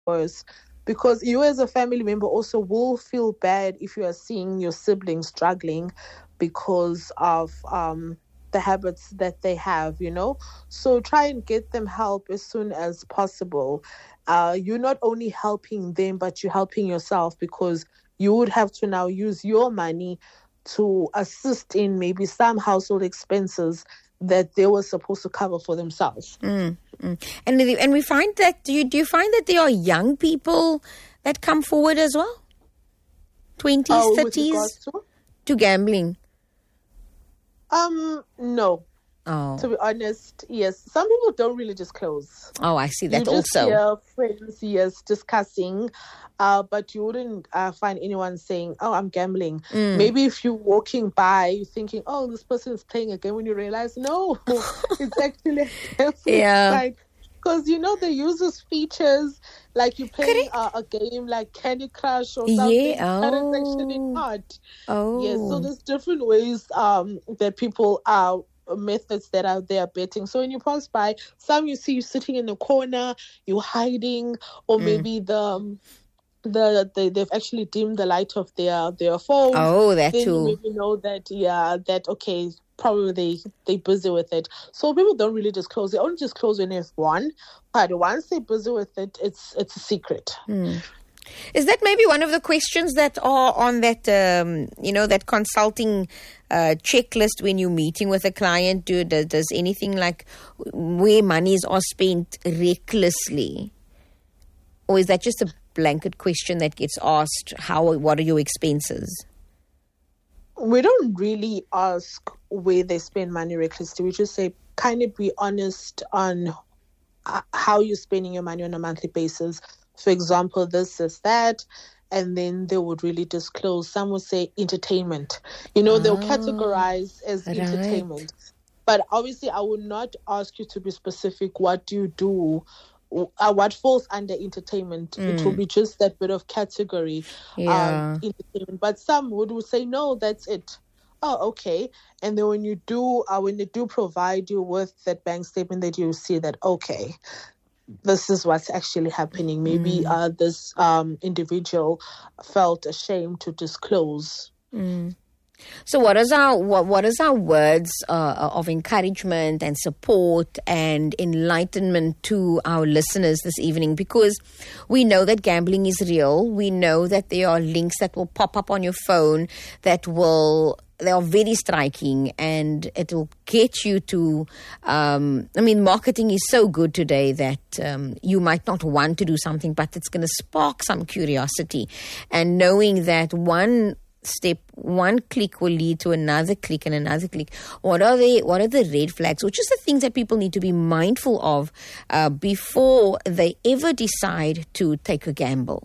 worse, because you as a family member also will feel bad if you are seeing your siblings struggling because of the habits that they have, So try and get them help as soon as possible. You're not only helping them, but you're helping yourself, because you would have to now use your money to assist in maybe some household expenses that they were supposed to cover for themselves. And we find that, do you find that there are young people that come forward as well? 20s, 30s to gambling? No. Oh. To be honest, yes. Some people don't really disclose. Oh, I see that you also. Just hear friends, yes, discussing, but you wouldn't find anyone saying, "Oh, I'm gambling." Maybe if you're walking by, you're thinking, "Oh, this person is playing a game," when you realize, no, it's actually a gambling site. Because they use these features like you play a game like Candy Crush or something, but it's actually not. Oh, yes. So there's different ways that people are. Methods that are there betting. So when you pass by, some you see you sitting in the corner, you're hiding, or maybe they've actually dimmed the light of their phones. Oh, that then too. You maybe know that okay, probably they busy with it. So people don't really disclose. They only disclose when there's one, but once they're busy with it, it's a secret. Is that maybe one of the questions that are on that, that consulting checklist when you're meeting with a client? Does anything like where monies are spent recklessly? Or is that just a blanket question that gets asked, what are your expenses? We don't really ask where they spend money recklessly. We just say, kind of be honest on how you're spending your money on a monthly basis. For example, this is that, and then they would really disclose. Some would say entertainment. They'll categorize as entertainment. But obviously, I would not ask you to be specific. What do you do? What falls under entertainment? It will be just that bit of category, entertainment. But some would say, no, that's it. Oh, okay. And then when they do provide you with that bank statement, that you see that, okay, this is what's actually happening. Maybe this individual felt ashamed to disclose. So what is our words of encouragement and support and enlightenment to our listeners this evening? Because we know that gambling is real. We know that there are links that will pop up on your phone they are very striking, and it will get you to, marketing is so good today that you might not want to do something, but it's going to spark some curiosity. And knowing that one click will lead to another click and another click. What are the red flags? Which is the things that people need to be mindful of before they ever decide to take a gamble?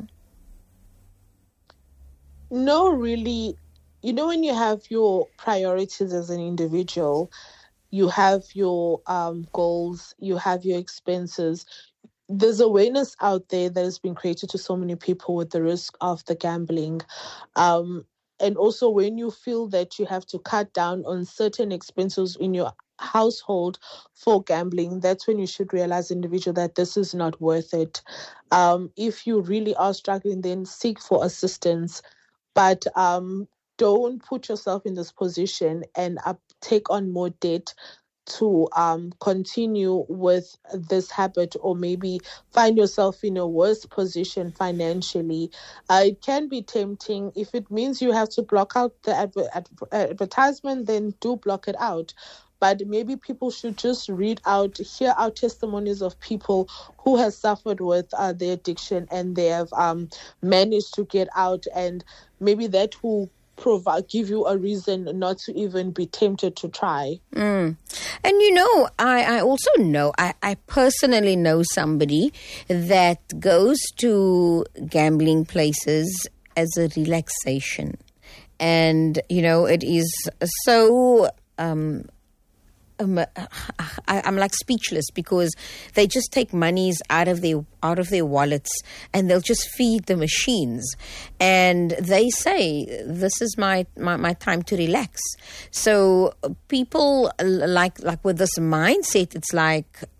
No, really. When you have your priorities as an individual, you have your goals, you have your expenses. There's awareness out there that has been created to so many people with the risk of the gambling. And also when you feel that you have to cut down on certain expenses in your household for gambling, that's when you should realize, individual, that this is not worth it. If you really are struggling, then seek for assistance. But don't put yourself in this position and take on more debt to continue with this habit, or maybe find yourself in a worse position financially. It can be tempting. If it means you have to block out the advertisement, then do block it out. But maybe people should just hear out testimonies of people who have suffered with their addiction and they have managed to get out, and maybe that will give you a reason not to even be tempted to try. And I also know, I personally know somebody that goes to gambling places as a relaxation. And, it is so... I'm like speechless, because they just take monies out of their wallets and they'll just feed the machines, and they say, this is my time to relax. So people like with this mindset, it's like,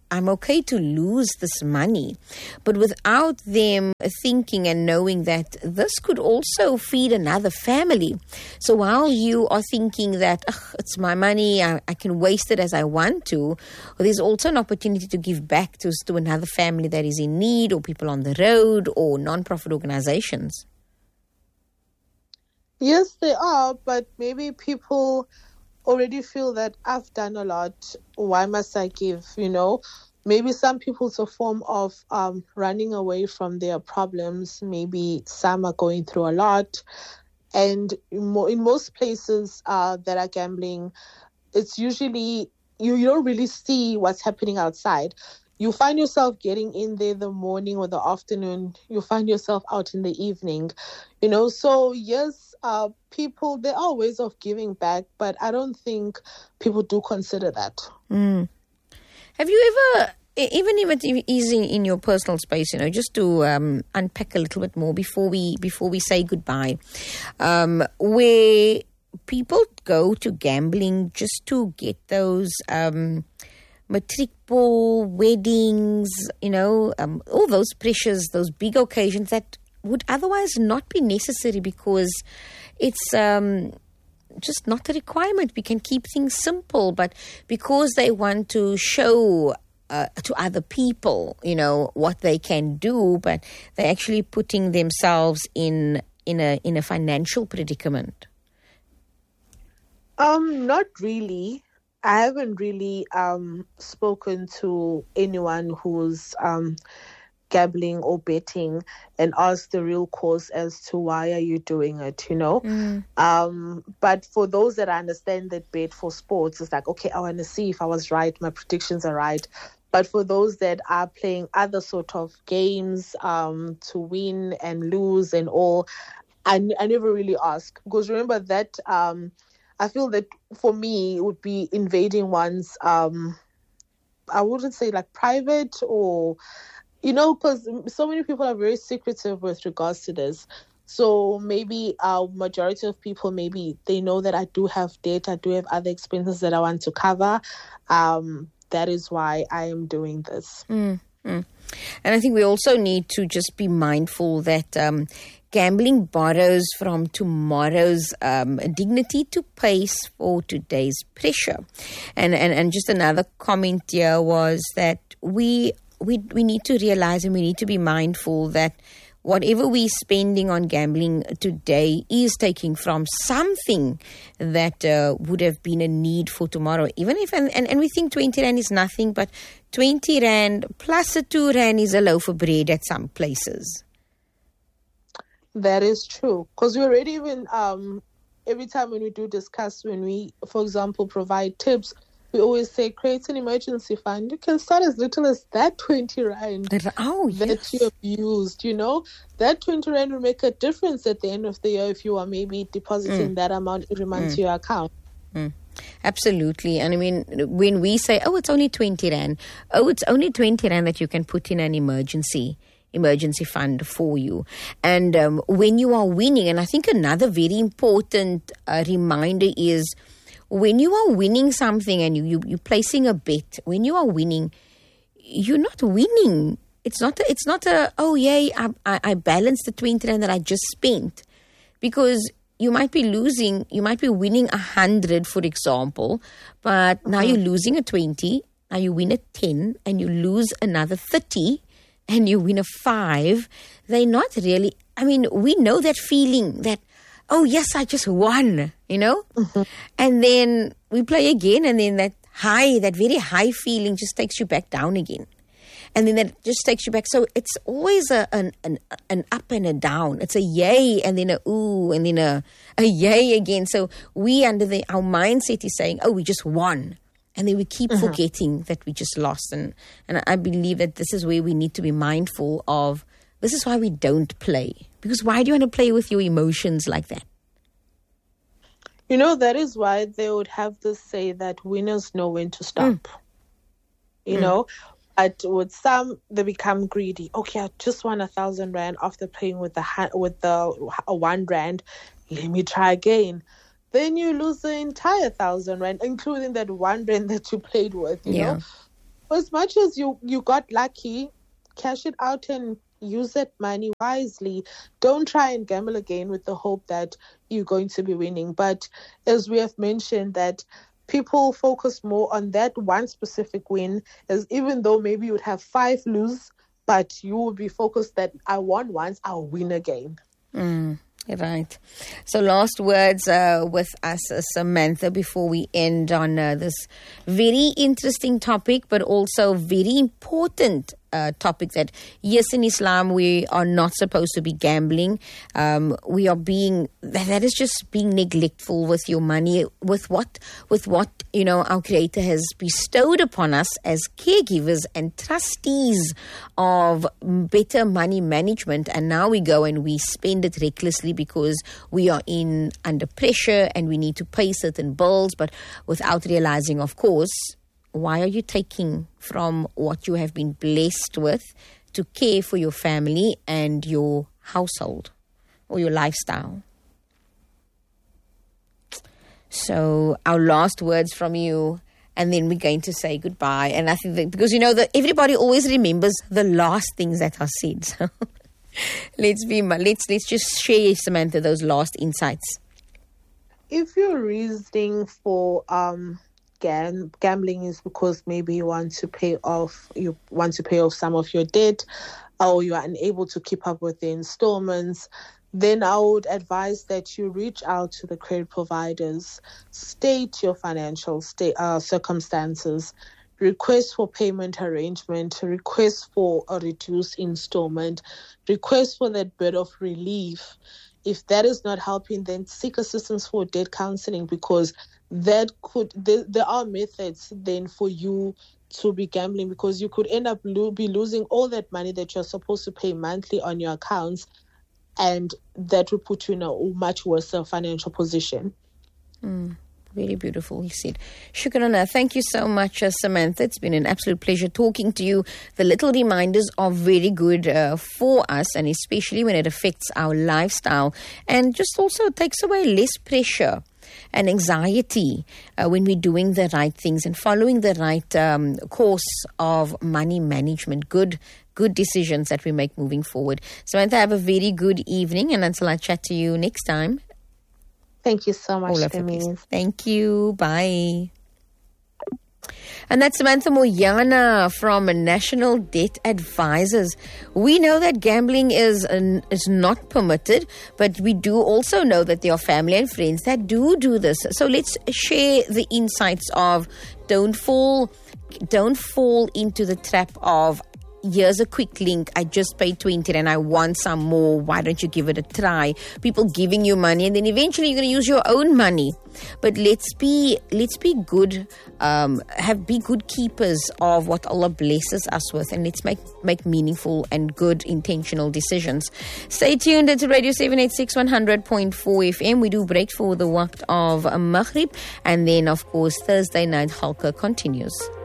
I'm okay to lose this money, but without them thinking and knowing that this could also feed another family. So while you are thinking that it's my money, I can waste it as I want to, there's also an opportunity to give back to another family that is in need, or people on the road, or non-profit organizations. Yes, they are, but maybe people already feel that I've done a lot. Why must I give? Maybe some people, it's a form of running away from their problems. Maybe some are going through a lot. And in most places that are gambling, it's usually, you don't really see what's happening outside. You find yourself getting in there the morning or the afternoon. You find yourself out in the evening. So yes, people, there are ways of giving back, but I don't think people do consider that. Have you ever, even if it is in your personal space, just to unpack a little bit more before we say goodbye, where people go to gambling just to get those matric ball, weddings, all those pressures, those big occasions that would otherwise not be necessary because it's just not a requirement. We can keep things simple, but because they want to show to other people, what they can do, but they're actually putting themselves in a financial predicament. Not really. I haven't really spoken to anyone who's gambling or betting and asked the real cause as to why are you doing it, But for those that understand that bet for sports, it's like, okay, I want to see if I was right, my predictions are right. But for those that are playing other sort of games to win and lose and all, I never really ask. Because remember that I feel that for me, it would be invading one's, I wouldn't say like private or, because so many people are very secretive with regards to this. So maybe a majority of people, maybe they know that I do have debt, I do have other expenses that I want to cover. That is why I am doing this. And I think we also need to just be mindful that gambling borrows from tomorrow's dignity to pay for today's pressure. And just another comment here was that we need to realize and we need to be mindful that whatever we're spending on gambling today is taking from something that would have been a need for tomorrow. Even if, and we think 20 Rand is nothing, but 20 Rand plus a 2 Rand is a loaf of bread at some places. That is true. Because we already even, every time when we do discuss, when we, for example, provide tips, we always say create an emergency fund. You can start as little as that 20 Rand that you have used, That 20 Rand will make a difference at the end of the year if you are maybe depositing that amount every month to your account. Absolutely. And I mean, when we say, it's only 20 Rand, it's only 20 Rand that you can put in an emergency fund for you. And when you are winning, and I think another very important reminder is when you are winning something and you're placing a bet, when you are winning, you're not winning. It's not I balanced the 20 Rand that I just spent. Because you might be losing, you might be winning 100, for example, but now you're losing a 20, now you win a 10, and you lose another 30, and you win a 5. They're not really, we know that feeling that, yes, I just won, And then we play again, and then that very high feeling just takes you back down again. And then that just takes you back. So it's always an up and a down. It's a yay and then a ooh and then a yay again. So our mindset is saying, we just won. And then we keep forgetting that we just lost. And I believe that this is where we need to be mindful of. This is why we don't play. Because why do you want to play with your emotions like that? That is why they would have to say that winners know when to stop. But with some, they become greedy. Okay, I just won 1,000 Rand after playing with the 1 Rand. Let me try again. Then you lose the entire 1,000 Rand, including that 1 Rand that you played with, you know. as much as you got lucky, cash it out and use that money wisely. Don't try and gamble again with the hope that you're going to be winning. But as we have mentioned, that people focus more on that one specific win, as even though maybe you would have 5 lose, but you will be focused that I won once, I'll win again. Right. So last words with us, Samantha, before we end on this very interesting topic, but also very important topic that, yes, in Islam, we are not supposed to be gambling. We are being, that is just being neglectful with your money, with what, our Creator has bestowed upon us as caregivers and trustees of better money management. And now we go and we spend it recklessly because we are under pressure and we need to pay certain bills, but without realizing, of course, why are you taking from what you have been blessed with to care for your family and your household or your lifestyle? So our last words from you, and then we're going to say goodbye. And I think that because that everybody always remembers the last things that are said. So let's just share, Samantha, those last insights. If your reasoning for gambling is because maybe you want to pay off some of your debt, or you are unable to keep up with the installments, then I would advise that you reach out to the credit providers, state your financial circumstances, request for payment arrangement, request for a reduced installment, request for that bit of relief. If that is not helping, then seek assistance for debt counseling, because there are methods then for you to be gambling, because you could end up be losing all that money that you're supposed to pay monthly on your accounts, and that will put you in a much worse financial position. Very beautiful, he said. Shukran. Thank you so much, Samantha. It's been an absolute pleasure talking to you. The little reminders are very good for us, and especially when it affects our lifestyle, and just also takes away less pressure and anxiety when we're doing the right things and following the right course of money management. Good decisions that we make moving forward. Samantha, have a very good evening, and until I chat to you next time. Thank you so much, Denise. Thank you. Bye. And that's Samantha Moyana from National Debt Advisors. We know that gambling is not permitted, but we do also know that there are family and friends that do this. So let's share the insights of don't fall into the trap of, here's a quick link, I just paid 20 and I want some more, why don't you give it a try? People giving you money, and then eventually you're going to use your own money. But let's be good, be good keepers of what Allah blesses us with, and let's make meaningful and good intentional decisions. Stay tuned to Radio 786 100.4 FM. We do break for the waqt of Maghrib, and then of course Thursday night Halqa continues.